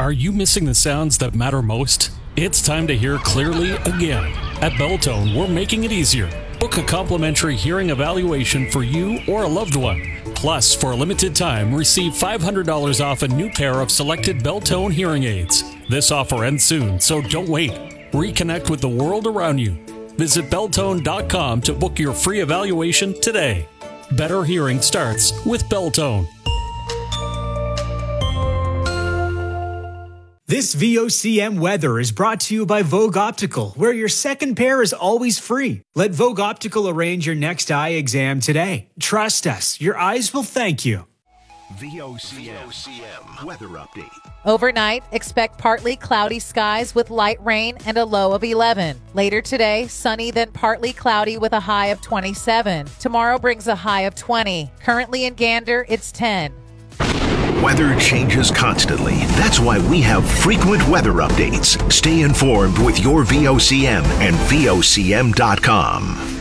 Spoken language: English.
Are you missing the sounds that matter most? It's time to hear clearly again. At Beltone, we're making it easier. Book a complimentary hearing evaluation for you or a loved one. Plus, for a limited time, receive $500 off a new pair of selected Beltone hearing aids. This offer ends soon, so don't wait. Reconnect with the world around you. Visit Beltone.com to book your free evaluation today. Better hearing starts with Beltone. This VOCM weather is brought to you by Vogue Optical, where your second pair is always free. Let Vogue Optical arrange your next eye exam today. Trust us, your eyes will thank you. VOCM weather update. Overnight, expect partly cloudy skies with light rain and a low of 11. Later today, sunny then partly cloudy with a high of 27. Tomorrow brings a high of 20. Currently in Gander, it's 10. Weather changes constantly. That's why we have frequent weather updates. Stay informed with your VOCM and VOCM.com.